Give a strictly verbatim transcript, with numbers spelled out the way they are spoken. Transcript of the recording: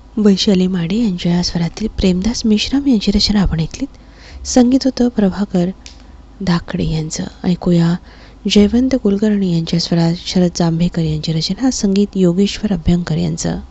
वैशाली माडे यांच्या स्वरातील प्रेमदास मेश्राम यांची रचना आपण ऐकलीत. संगीत होतं प्रभाकर धाकडे यांचं. ऐकूया जयवंत कुलकर्णी यांच्या स्वरात शरद जांभेकर यांची रचना, संगीत योगेश्वर अभ्यंकर यांचं.